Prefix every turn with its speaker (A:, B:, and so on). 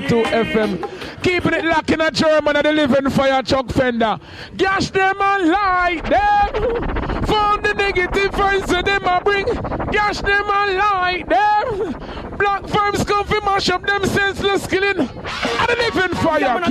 A: 102 FM. Keeping it locked in a German and the living fire Chuck Fender. Gash them and light them. Found the negative friends that them a bring. Gash them and light them. Black firms come for mash up them senseless killing. And the living fire.